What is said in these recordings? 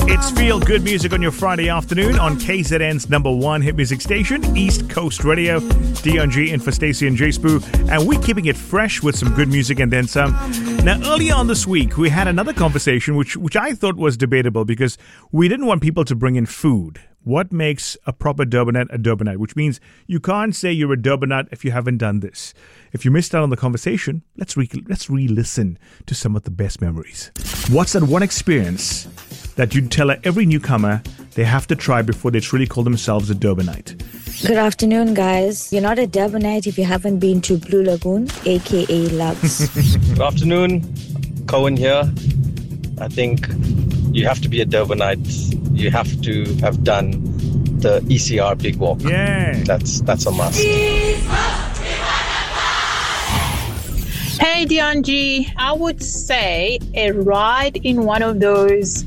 It's feel good music on your Friday afternoon on KZN's number one hit music station, East Coast Radio. Dion G in for Stacey and J Spoo, and we're keeping it fresh with some good music and then some. Now, earlier on this week, we had another conversation which I thought was debatable because we didn't want people to bring in food. What makes a proper Durbanite a Durbanite? Which means you can't say you're a Durbanite if you haven't done this. If you missed out on the conversation, let's re-listen to some of the best memories. What's that one experience that you'd tell every newcomer they have to try before they truly call themselves a Durbanite? Good afternoon, guys. You're not a Durbanite if you haven't been to Blue Lagoon, aka Lux. Good afternoon, Cohen here. I think you have to be a Durbanite. You have to have done the ECR Big Walk. Yeah. That's a must. Hey, Dion G. I would say a ride in one of those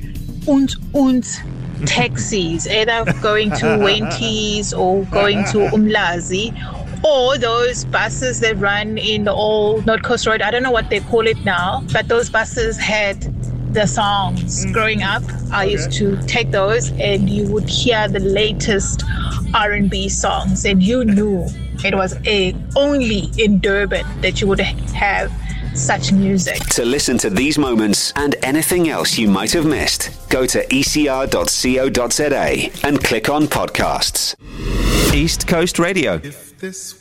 taxis, either going to Wenties or going to Umlazi, or those buses that run in the old North Coast Road. I don't know what they call it now, but those buses had the songs. Growing up, I used to take those, and you would hear the latest R&B songs, and you knew it was only in Durban that you would have such music. To listen to these moments and anything else you might have missed, go to ecr.co.za and click on podcasts. East Coast Radio. If this